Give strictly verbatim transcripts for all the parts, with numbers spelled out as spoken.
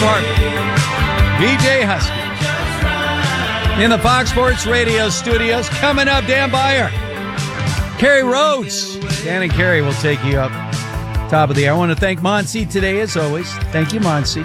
Martin, B J Husky. In the Fox Sports Radio studios, coming up, Dan Beyer, Kerry Rhodes. Dan and Kerry will take you up top of the hour. I want to thank Monsi today, as always. Thank you, Monsi.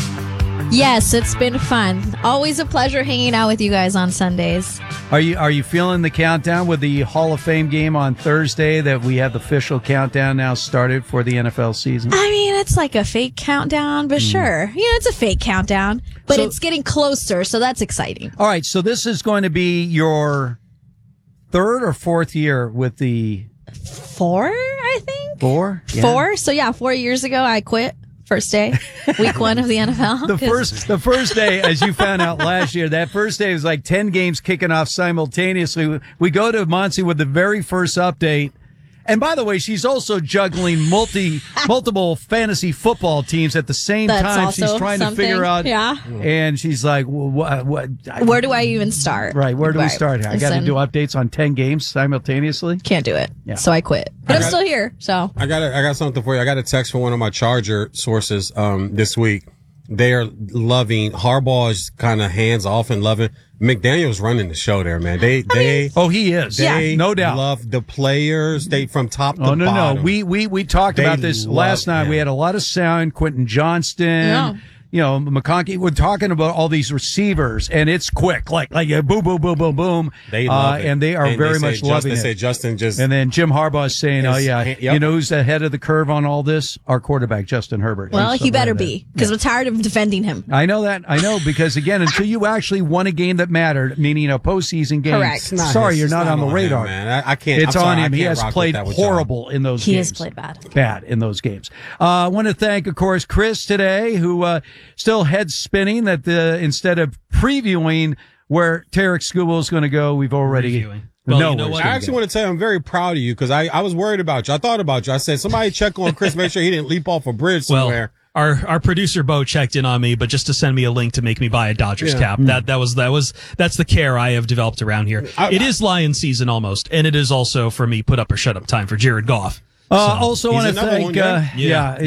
Yes, it's been fun. Always a pleasure hanging out with you guys on Sundays. Are you are you feeling the countdown with the Hall of Fame game on Thursday that we have the official countdown now started for the N F L season? I mean, it's like a fake countdown, but mm. sure. You know, it's a fake countdown, but so, it's getting closer, so that's exciting. All right, so this is going to be your third or fourth year with the... Four, I think? Four? Yeah. Four? So, yeah, four years ago, I quit. First day, week one of the N F L. The first, the first day, as you found out last year, that first day was like ten games kicking off simultaneously. We go to Monsi with the very first update. And by the way, she's also juggling multi, multiple fantasy football teams at the same That's time. She's trying something. to figure out. Yeah. And she's like, what, what, where do I even start? Right. Where do right. we start? I got to do updates on ten games simultaneously. Can't do it. Yeah. So I quit. But I I'm got, still here. So I got, a, I got something for you. I got a text from one of my Charger sources, um, this week. They are loving Harbaugh is kind of hands off and loving McDaniel's running the show there, man. They, they, mean, oh, he is. They yeah, no doubt. Love the players. They from top to oh, no, bottom. no. We, we, we talked They about this last night. him. We had a lot of sound. Quentin Johnston. Yeah. You know, McConkey, we're talking about all these receivers, and it's quick, like, like, uh, boom, boom, boom, boom, boom. They love uh, it. And they are and very they much say, loving Justin, it. Say Justin just. And then Jim Harbaugh is saying, oh, yeah, yep. you know who's ahead of the curve on all this? Our quarterback, Justin Herbert. Well, he better like be, because yeah. we're tired of defending him. I know that. I know, because, again, until you actually won a game that mattered, meaning a postseason game. Correct. Sorry, his, you're not, not on the on radar. Him, man. I, I can't. It's I'm on sorry, him. He has played horrible in those he games. He has played bad. Bad in those games. Uh, I want to thank, of course, Chris today, who uh, still head spinning that the instead of previewing where Tarek Skubal is going to go, we've already Reviewing. Well, know you know where what? I actually want to tell you I'm very proud of you because I, I was worried about you. I thought about you. I said, somebody check on Chris, make sure he didn't leap off a bridge somewhere. Well, our our producer Bo checked in on me, but just to send me a link to make me buy a Dodgers Yeah. cap. That that was that was that's the care I have developed around here. I, it is Lion season almost, and it is also for me put up or shut up time for Jared Goff. Uh, So, also want to another thank, one, yeah. uh, yeah. Yeah.